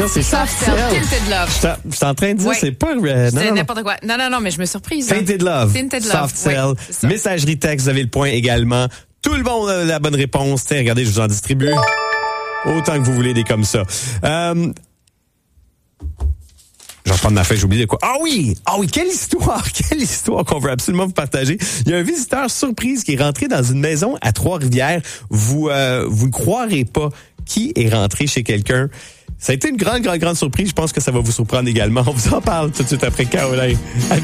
C'est Soft Cell. Tinted Love. Je suis en train de dire, c'est pas... c'est n'importe quoi. Non, mais je me suis surprise. Tinted Love. Soft Cell. Oui, Messagerie texte, vous avez le point également. Tout le monde a la bonne réponse. Tiens, regardez, je vous en distribue. Autant que vous voulez des comme ça. Je vais reprendre ma feuille, j'ai oublié de quoi. Ah oui, quelle histoire qu'on veut absolument vous partager. Il y a un visiteur surprise qui est rentré dans une maison à Trois-Rivières. Vous ne croirez pas qui est rentré chez quelqu'un. Ça a été une grande surprise. Je pense que ça va vous surprendre également. On vous en parle tout de suite après Caroline.